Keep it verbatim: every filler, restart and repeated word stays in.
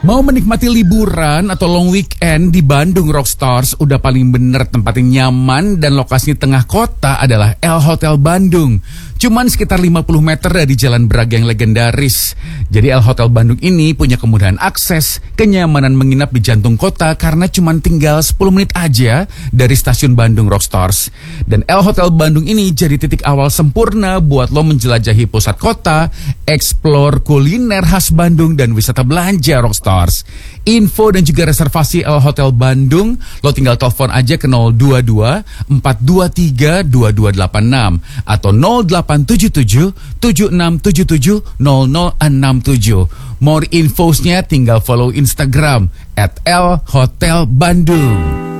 Mau menikmati liburan atau long weekend di Bandung Rockstars, udah paling bener tempat yang nyaman dan lokasinya tengah kota adalah L Hotel Bandung. Cuman sekitar lima puluh meter dari Jalan Braga yang legendaris. Jadi L Hotel Bandung ini punya kemudahan akses, kenyamanan menginap di jantung kota karena cuman tinggal sepuluh menit aja dari stasiun Bandung Rockstars. Dan L Hotel Bandung ini jadi titik awal sempurna buat lo menjelajahi pusat kota, explore kuliner khas Bandung dan wisata belanja Rockstars. Info dan juga reservasi L Hotel Bandung, lo tinggal telepon aja ke nol dua dua empat dua tiga dua dua delapan enam atau nol delapan tujuh tujuh tujuh enam tujuh tujuh nol nol enam tujuh. More infosnya tinggal follow Instagram at L Hotel Bandung.